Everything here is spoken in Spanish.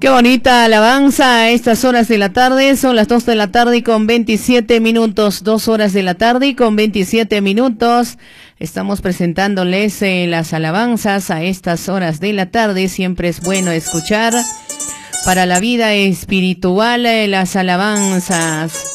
Qué bonita alabanza a estas horas de la tarde. Son las 2 de la tarde con 27 minutos. 2 horas de la tarde con 27 minutos. Estamos presentándoles las alabanzas a estas horas de la tarde. Siempre es bueno escuchar para la vida espiritual las alabanzas.